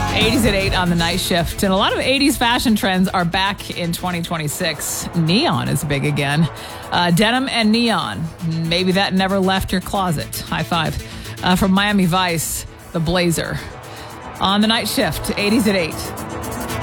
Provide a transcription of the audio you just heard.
80s at 8 on the night shift. And a lot of 80s fashion trends are back in 2026. Neon is big again. Denim and neon. Maybe that never left your closet. High five. From Miami Vice, the blazer. On the night shift, 80s at 8.